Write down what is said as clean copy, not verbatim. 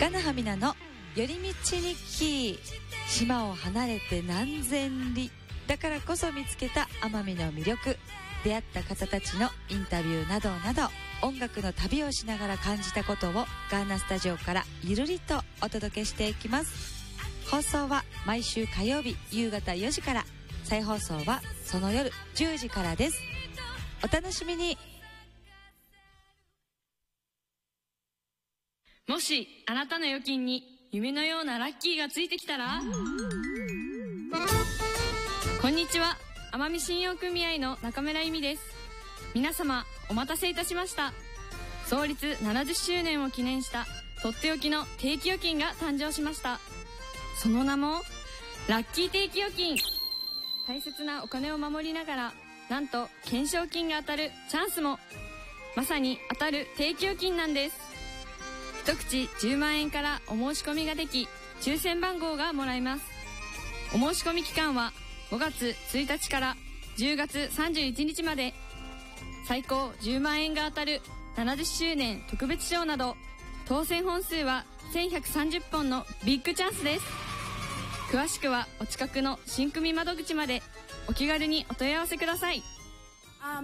ガナハミナの寄り道日記。島を離れて何千里だからこそ見つけた奄美の魅力、出会った方たちのインタビューなどなど、音楽の旅をしながら感じたことをガーナスタジオからゆるりとお届けしていきます。放送は毎週火曜日夕方4時から、再放送はその夜10時からです。お楽しみに。 もしあなたの預金に夢のようなラッキーがついてきたら、こんにちは、奄美信用組合の中村由美です。皆様お待たせいたしました。創立70周年を記念したとっておきの定期預金が誕生しました。その名もラッキー定期預金。大切なお金を守りながら、なんと懸賞金が当たるチャンスも。まさに当たる定期預金なんです。一口10万円からお申し込みができ、抽選番号がもらえます。お申し込み期間は5月1日から10月31日まで。最高10万円が当たる70周年特別賞など、当選本数は1130本のビッグチャンスです。詳しくはお近くの新組窓口までお気軽にお問い合わせください。